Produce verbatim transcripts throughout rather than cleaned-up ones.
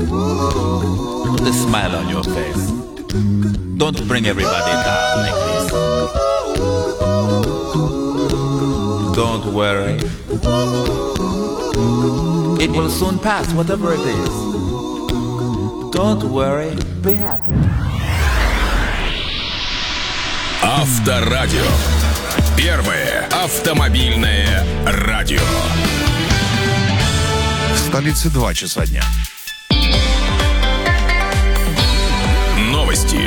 Put a smile on your face. Don't bring everybody down like this. Don't worry. It will soon pass, whatever it is. Don't worry, be happy. Авторадио. Первое автомобильное радио. В столице два часа дня. Новости.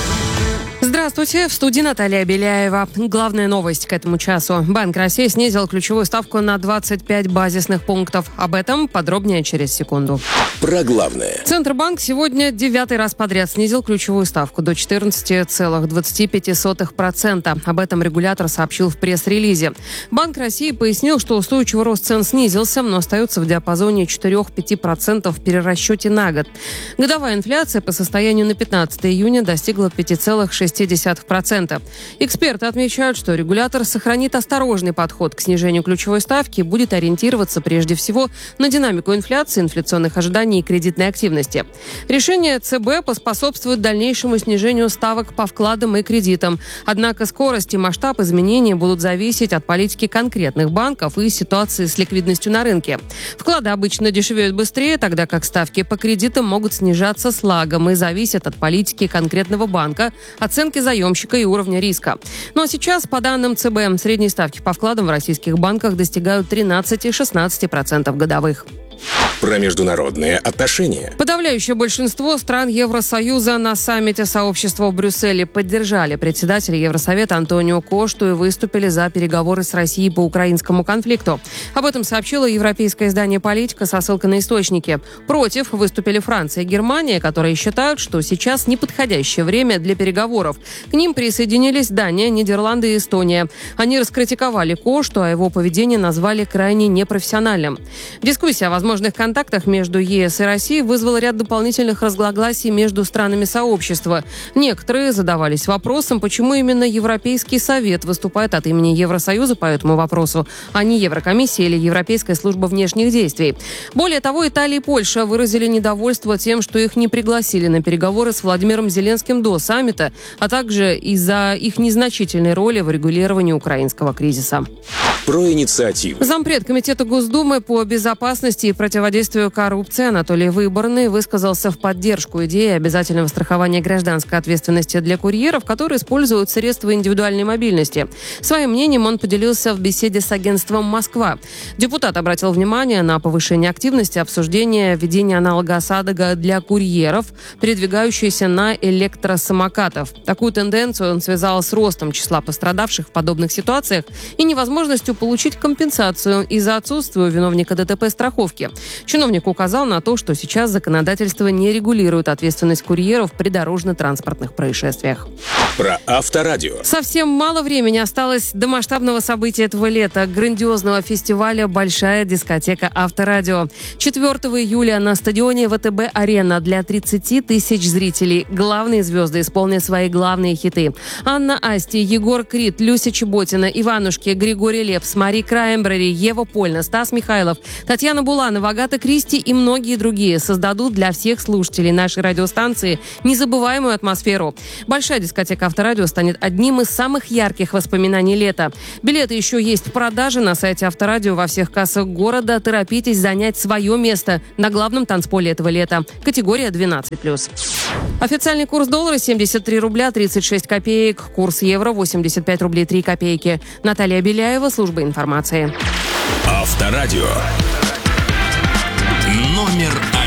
Здравствуйте, в студии Наталья Беляева. Главная новость к этому часу. Банк России снизил ключевую ставку на двадцать пять базисных пунктов. Об этом подробнее через секунду. Про главное. Центробанк сегодня девятый раз подряд снизил ключевую ставку до четырнадцать целых двадцать пять сотых процента. Об этом регулятор сообщил в пресс-релизе. Банк России пояснил, что устойчивый рост цен снизился, но остается в диапазоне четыре-пять процентов в перерасчете на год. Годовая инфляция по состоянию на пятнадцатое июня достигла пять целых шесть десятых процента. Эксперты отмечают, что регулятор сохранит осторожный подход к снижению ключевой ставки и будет ориентироваться прежде всего на динамику инфляции, инфляционных ожиданий и кредитной активности. Решение ЦБ поспособствует дальнейшему снижению ставок по вкладам и кредитам. Однако скорость и масштаб изменений будут зависеть от политики конкретных банков и ситуации с ликвидностью на рынке. Вклады обычно дешевеют быстрее, тогда как ставки по кредитам могут снижаться с лагом и зависят от политики конкретного банка, оценки заемщика и уровня риска. Ну а сейчас, по данным ЦБ, средние ставки по вкладам в российских банках достигают тринадцать-шестнадцать процентов годовых. Про международные отношения. Подавляющее большинство стран Евросоюза на саммите сообщества в Брюсселе поддержали председателя Евросовета Антонио Кошту и выступили за переговоры с Россией по украинскому конфликту. Об этом сообщило европейское издание «Политика» со ссылкой на источники. Против выступили Франция и Германия, которые считают, что сейчас неподходящее время для переговоров. К ним присоединились Дания, Нидерланды и Эстония. Они раскритиковали Кошту, а его поведение назвали крайне непрофессиональным. Дискуссия о возможных контактах между ЕС и Россией вызвала ряд дополнительных разногласий между странами сообщества. Некоторые задавались вопросом, почему именно Европейский совет выступает от имени Евросоюза по этому вопросу, а не Еврокомиссия или Европейская служба внешних действий. Более того, Италия и Польша выразили недовольство тем, что их не пригласили на переговоры с Владимиром Зеленским до саммита, а также из-за их незначительной роли в регулировании украинского кризиса. Про инициативу. Зампред Комитета Госдумы по безопасности и противодействию коррупции Анатолий Выборный высказался в поддержку идеи обязательного страхования гражданской ответственности для курьеров, которые используют средства индивидуальной мобильности. Своим мнением он поделился в беседе с агентством «Москва». Депутат обратил внимание на повышение активности обсуждения введения аналога ОСАГО для курьеров, передвигающихся на электросамокатах. Такую тенденцию он связал с ростом числа пострадавших в подобных ситуациях и невозможностью получить компенсацию из-за отсутствия у виновника ДТП страховки. Чиновник указал на то, что сейчас законодательство не регулирует ответственность курьеров при дорожно-транспортных происшествиях. Про Авторадио. Совсем мало времени осталось до масштабного события этого лета – грандиозного фестиваля «Большая дискотека Авторадио». четвёртого июля на стадионе ВТБ-Арена для тридцати тысяч зрителей главные звезды исполнят свои главные хиты. Анна Асти, Егор Крид, Люся Чеботина, Иванушки, Григорий Лепс, Мари Краймбрери, Ева Польна, Стас Михайлов, Татьяна Буланова, Агата Кристи и многие другие создадут для всех слушателей нашей радиостанции незабываемую атмосферу. Большая дискотека Авторадио станет одним из самых ярких воспоминаний лета. Билеты еще есть в продаже на сайте Авторадио во всех кассах города. Торопитесь занять свое место на главном танцполе этого лета. Категория двенадцать плюс. Официальный курс доллара семьдесят три рубля тридцать шесть копеек. Курс евро восемьдесят пять рублей три копейки. Наталья Беляева, служба информации. Авторадио. Номер один.